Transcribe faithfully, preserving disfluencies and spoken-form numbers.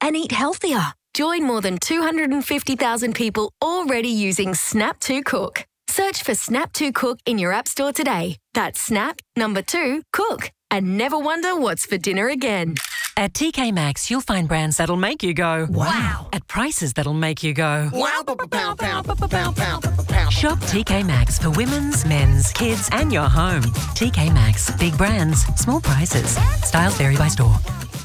and eat healthier. Join more than two hundred fifty thousand people already using Snap to Cook. Search for Snap to Cook in your app store today. That's Snap, number two, Cook. And never wonder what's for dinner again. At T K Maxx, you'll find brands that'll make you go, wow, at prices that'll make you go, wow, pow, pow, pow, pow. Shop T K Maxx for women's, men's, kids, and your home. T K Maxx, big brands, small prices. Styles vary by store.